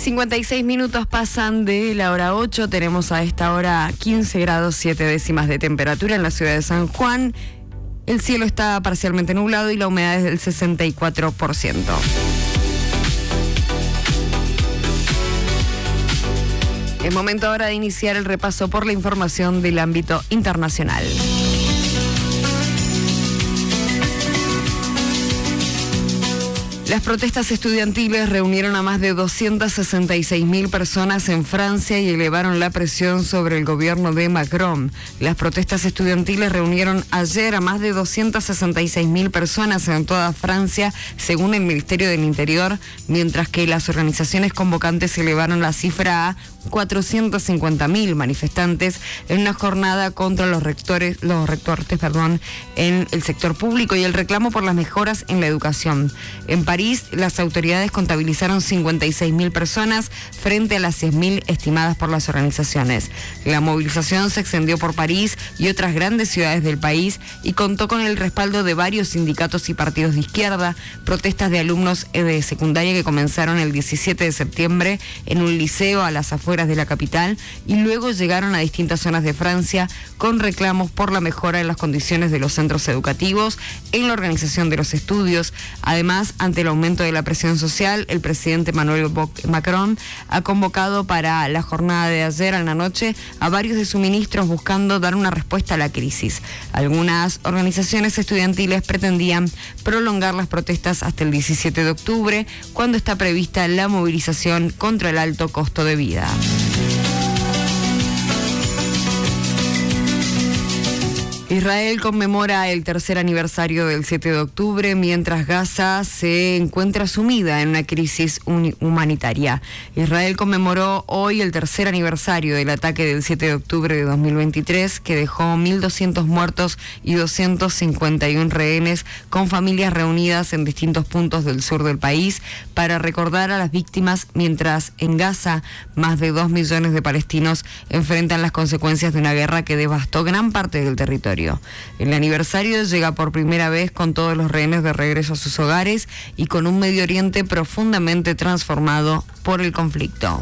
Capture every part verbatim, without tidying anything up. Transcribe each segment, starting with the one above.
cincuenta y seis minutos pasan de la hora ocho. Tenemos a esta hora quince grados siete décimas de temperatura en la ciudad de San Juan. El cielo está parcialmente nublado y la humedad es del sesenta y cuatro por ciento. Es momento ahora de iniciar el repaso por la información del ámbito internacional. Las protestas estudiantiles reunieron a más de doscientas sesenta y seis mil personas en Francia y elevaron la presión sobre el gobierno de Macron. Las protestas estudiantiles reunieron ayer a más de doscientas sesenta y seis mil personas en toda Francia, según el Ministerio del Interior, mientras que las organizaciones convocantes elevaron la cifra a cuatrocientos cincuenta mil manifestantes en una jornada contra los rectores, los recortes, perdón, en el sector público y el reclamo por las mejoras en la educación. En París, las autoridades contabilizaron cincuenta y seis mil personas frente a las seis mil estimadas por las organizaciones. La movilización se extendió por París y otras grandes ciudades del país y contó con el respaldo de varios sindicatos y partidos de izquierda. Protestas de alumnos de secundaria que comenzaron el diecisiete de septiembre en un liceo a las afueras de la capital y luego llegaron a distintas zonas de Francia con reclamos por la mejora en las condiciones de los centros educativos, en la organización de los estudios. Además, ante el aumento de la presión social, el presidente Emmanuel Macron ha convocado para la jornada de ayer a la noche a varios de sus ministros buscando dar una respuesta a la crisis. Algunas organizaciones estudiantiles pretendían prolongar las protestas hasta el diecisiete de octubre, cuando está prevista la movilización contra el alto costo de vida. Israel conmemora el tercer aniversario del siete de octubre, mientras Gaza se encuentra sumida en una crisis humanitaria. Israel conmemoró hoy el tercer aniversario del ataque del siete de octubre de dos mil veintitrés, que dejó mil doscientos muertos y doscientos cincuenta y uno rehenes, con familias reunidas en distintos puntos del sur del país para recordar a las víctimas, mientras en Gaza más de dos millones de palestinos enfrentan las consecuencias de una guerra que devastó gran parte del territorio. El aniversario llega por primera vez con todos los rehenes de regreso a sus hogares y con un Medio Oriente profundamente transformado por el conflicto.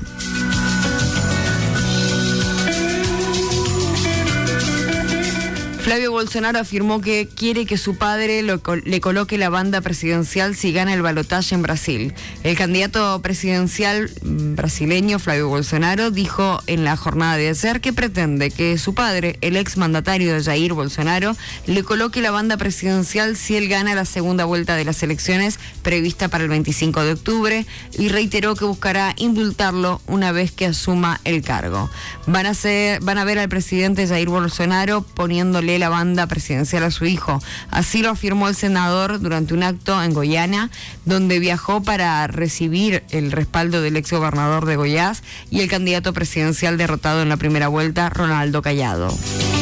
Flavio Bolsonaro afirmó que quiere que su padre lo, le coloque la banda presidencial si gana el balotaje en Brasil. El candidato presidencial brasileño Flavio Bolsonaro dijo en la jornada de ayer que pretende que su padre, el exmandatario Jair Bolsonaro, le coloque la banda presidencial si él gana la segunda vuelta de las elecciones prevista para el veinticinco de octubre, y reiteró que buscará indultarlo una vez que asuma el cargo. Van a ser, van a ver al presidente Jair Bolsonaro poniéndole la banda presidencial a su hijo. Así lo afirmó el senador durante un acto en Goiânia, donde viajó para recibir el respaldo del exgobernador de Goiás y el candidato presidencial derrotado en la primera vuelta, Ronaldo Caiado.